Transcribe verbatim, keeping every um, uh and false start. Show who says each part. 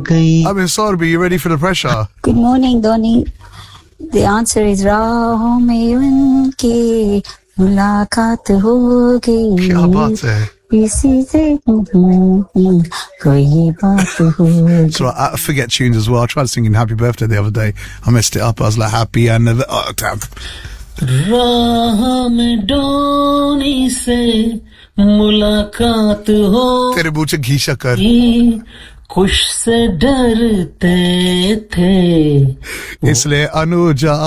Speaker 1: गई.
Speaker 2: I mean, Sorbi, you ready for the pressure?
Speaker 3: Good morning, Donny. The answer is राहों में उनके मुलाकात हो गई.
Speaker 2: क्या बात है?
Speaker 3: इसी से कोई बात हो.
Speaker 2: So I, I forget tunes as well. I tried singing Happy Birthday the other day. I messed it up. I was like happy and uh, oh, damn.
Speaker 1: राह में डोनी से मुलाकात हो
Speaker 2: तेरे मुंह से घी शक्कर.
Speaker 1: खुश से डरते थे
Speaker 2: इसलिए अनुजा